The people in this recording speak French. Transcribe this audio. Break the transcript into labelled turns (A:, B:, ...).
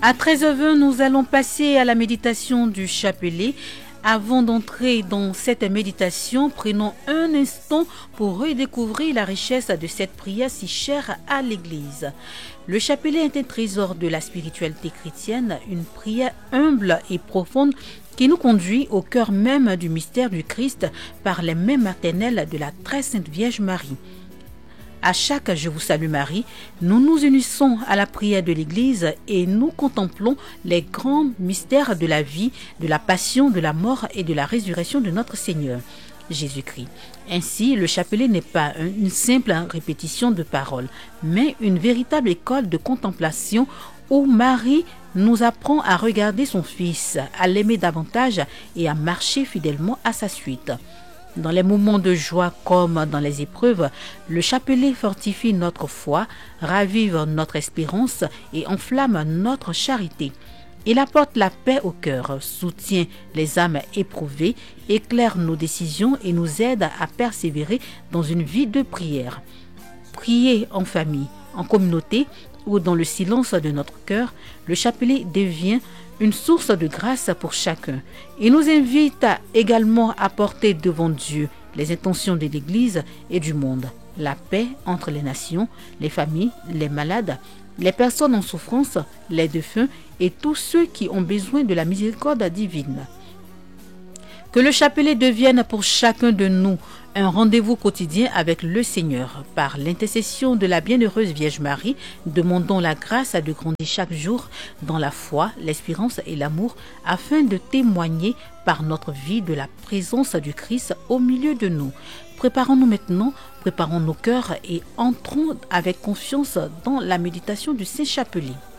A: À 13h20, nous allons passer à la méditation du chapelet. Avant d'entrer dans cette méditation, prenons un instant pour redécouvrir la richesse de cette prière si chère à l'Église. Le chapelet est un trésor de la spiritualité chrétienne, une prière humble et profonde qui nous conduit au cœur même du mystère du Christ par les mains maternelles de la très sainte Vierge Marie. À chaque Je vous salue Marie, nous nous unissons à la prière de l'Église et nous contemplons les grands mystères de la vie, de la passion, de la mort et de la résurrection de notre Seigneur, Jésus-Christ. Ainsi, le chapelet n'est pas une simple répétition de paroles, mais une véritable école de contemplation où Marie nous apprend à regarder son Fils, à l'aimer davantage et à marcher fidèlement à sa suite. Dans les moments de joie comme dans les épreuves, le chapelet fortifie notre foi, ravive notre espérance et enflamme notre charité. Il apporte la paix au cœur, soutient les âmes éprouvées, éclaire nos décisions et nous aide à persévérer dans une vie de prière. Prier en famille, en communauté ou dans le silence de notre cœur, le chapelet devient une source de grâce pour chacun. Il nous invite également à porter devant Dieu les intentions de l'Église et du monde, la paix entre les nations, les familles, les malades, les personnes en souffrance, les défunts et tous ceux qui ont besoin de la miséricorde divine. Que le chapelet devienne pour chacun de nous un rendez-vous quotidien avec le Seigneur. Par l'intercession de la bienheureuse Vierge Marie, demandons la grâce de grandir chaque jour dans la foi, l'espérance et l'amour afin de témoigner par notre vie de la présence du Christ au milieu de nous. Préparons-nous maintenant, préparons nos cœurs et entrons avec confiance dans la méditation du Saint-Chapelet.